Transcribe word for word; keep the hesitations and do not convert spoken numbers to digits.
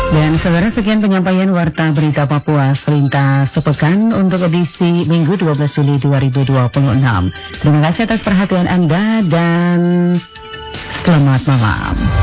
Dan saudara, sekian penyampaian Warta Berita Papua Selintas Sepekan untuk edisi Minggu dua belas Juli dua ribu dua puluh enam. Terima kasih atas perhatian Anda dan selamat malam.